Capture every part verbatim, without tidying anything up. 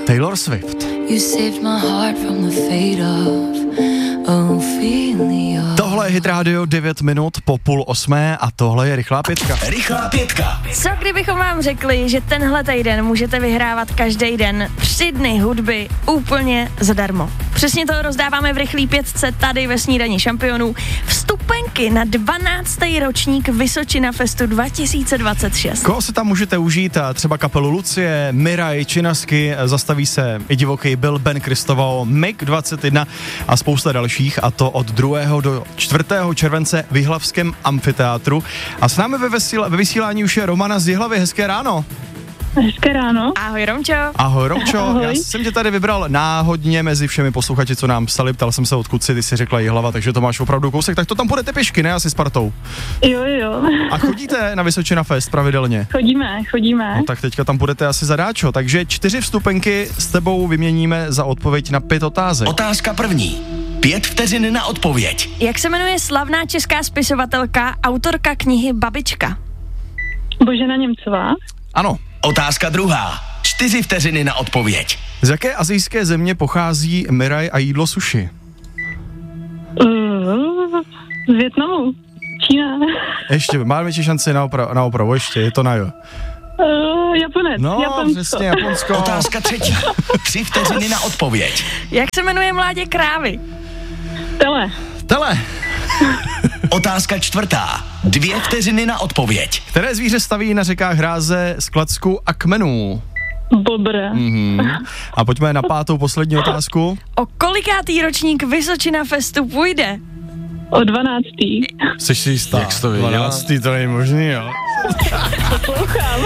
Taylor Swift. You saved my heart from the fate of Ophelia. Tohle je Hit Radio, devět minut po půl osmé a tohle je Rychlá pětka. Rychlá pětka. Co kdybychom vám řekli, že tenhle týden můžete vyhrávat každý den tři dny hudby úplně zadarmo. Přesně to rozdáváme v Rychlý pětce tady ve Snídani šampionů. Vstupenky na dvanáctý ročník Vysočina Festu dva tisíce dvacet šest. Koho se tam můžete užít? Třeba kapelu Lucie, Miraj, Činasky, zastaví se i divoký Bill, Ben Kristoval, Mig dvacet jedna a spousta dalších, a to od druhého do čtvrtého července v Jihlavském amfiteátru. A s námi ve, vesíla, ve vysílání už je Romana z Jihlavy. Hezké ráno. Hezké ráno. Ahoj Romčo. Ahoj Romčo, Ahoj. Já jsem tě tady vybral náhodně mezi všemi posluchači, co nám psali, ptal jsem se odkud si, ty si řekla Jihlava, takže to máš opravdu kousek, tak to tam půjdete pěšky, ne asi s partou. Jo, jo. A chodíte na Vysočina Fest pravidelně? Chodíme, chodíme. No tak teďka tam budete asi zadáčo, takže čtyři vstupenky s tebou vyměníme za odpověď na pět otázek. Otázka první. Pět vteřin na odpověď. Jak se jmenuje slavná česká spisovatelka, autorka knihy Babička? Božena Němcová. Ano. Otázka druhá. Čtyři vteřiny na odpověď. Z jaké asijské země pochází Miraj a jídlo sushi? Uh, z Vietnamu. Čína. Ještě, máme ti šanci na, opra- na opravu, ještě, je to na jo. Uh, Japonec. No, Japonsko. přesně, Japonsko. Otázka třetí. Tři vteřiny na odpověď. Jak se jmenuje mládě krávy? Tele. Tele. Otázka čtvrtá. Dvě vteřiny na odpověď. Které zvíře staví na řekách hráze z klacku a kmenů? Bobr. Mhm. A pojďme na pátou poslední otázku. O kolikátý ročník Vysočina Festu půjde? O dvanáctý. Jsi si jistá? Jak jsi to věděla? dvanáctý, to není možný, jo? Poslouchám.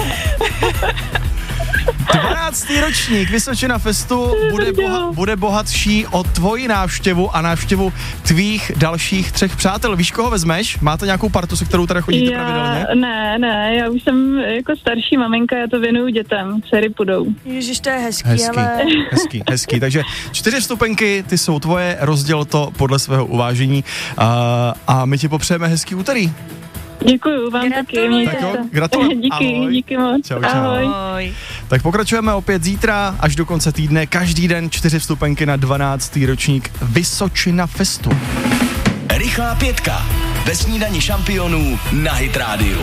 dvanáctý ročník Vysočina Festu bude, boha, bude bohatší o tvoji návštěvu a návštěvu tvých dalších třech přátel. Víš, koho vezmeš? Máte nějakou partu, se kterou teda chodíte Já, pravidelně? ne, ne, já už jsem jako starší maminka, já to věnuju dětem, dcery půjdou. Ježiš, to je hezký, Hezký, ale... hezký, hezký. Takže čtyři vstupenky, ty jsou tvoje, rozděl to podle svého uvážení a, a my ti popřejeme hezký úterý. Děkuju vám taky, Gratuluju. mějte Tak jo, se. gratuluju. Díky, Ahoj. díky moc. Čau, čau. Ahoj. Ahoj. Tak pokračujeme opět zítra až do konce týdne. Každý den čtyři vstupenky na dvanáctý ročník Vysočina Festu. Rychlá pětka. Ve Snídani šampionů na Hit Radio.